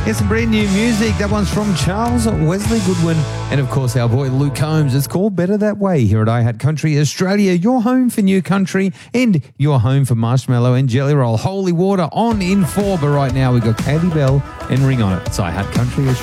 Here's some brand new music. That one's from Charles Wesley Goodwin and, of course, our boy Luke Combs. It's called Better That Way here at iHeart Country Australia, your home for new country and your home for marshmallow and jelly roll. Holy Water on in 4, but right now we've got Candy Bell and Ring on it. It's iHeart Country Australia.